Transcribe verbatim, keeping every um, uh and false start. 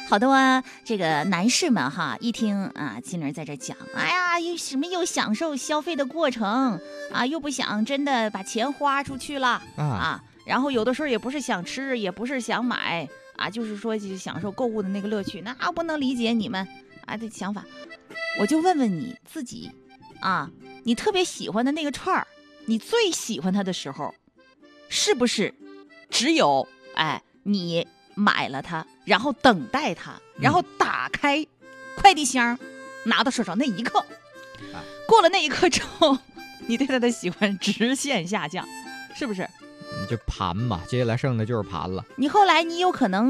好多啊，这个男士们哈，一听啊，金玲在这讲，哎呀，又什么又享受消费的过程啊，又不想真的把钱花出去了啊，啊然后有的时候也不是想吃，也不是想买啊，就是说就享受购物的那个乐趣，那不能理解你们啊的想法。我就问问你自己啊，你特别喜欢的那个串儿，你最喜欢它的时候，是不是只有哎你买了它，然后等待它，然后打开快递箱，拿到手上那一刻，过了那一刻之后，你对它的喜欢直线下降，是不是？ 就盘嘛，接下来剩的就是盘了。 你后来你有可能